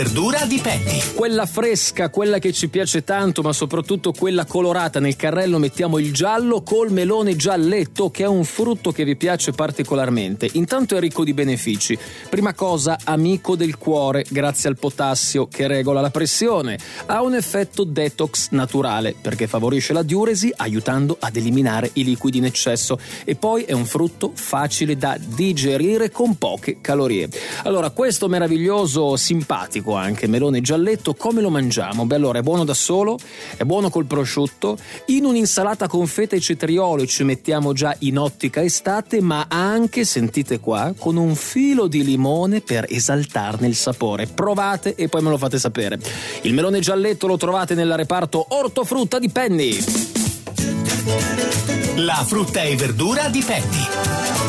Verdura di Penny. Quella fresca, quella che ci piace tanto, ma soprattutto quella colorata. Nel carrello mettiamo il giallo col melone gialletto, che è un frutto che vi piace particolarmente. Intanto è ricco di benefici. Prima cosa, amico del cuore, grazie al potassio che regola la pressione. Ha un effetto detox naturale, perché favorisce la diuresi aiutando ad eliminare i liquidi in eccesso. E poi è un frutto facile da digerire con poche calorie. Allora, questo meraviglioso, simpatico anche melone gialletto, come lo mangiamo? Beh, allora, è buono da solo, è buono col prosciutto, in un'insalata con feta e cetriolo, e ci mettiamo già in ottica estate, ma anche, sentite qua, con un filo di limone per esaltarne il sapore. Provate e poi me lo fate sapere. Il melone gialletto lo trovate nel reparto ortofrutta di Penny. La frutta e verdura di Penny.